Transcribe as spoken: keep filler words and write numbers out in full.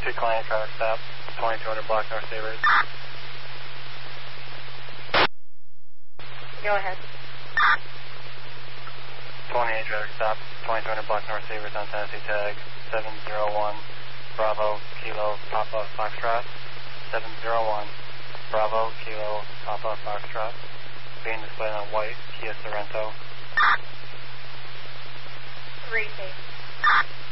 Street Client, traffic stop, twenty-two hundred block North Sabres. Go ahead. twenty-eight traffic stop, twenty-two hundred block North Sabres on Tennessee tag, seven zero one, Bravo, Kilo, Papa, Foxtrot, seven zero one, Bravo, Kilo, Papa, Foxtrot, being displayed on white, Kia Sorento. Three, eight.